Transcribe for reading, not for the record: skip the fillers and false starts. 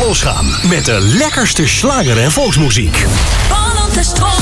losgaan met de lekkerste slager en volksmuziek. Van op de stroom.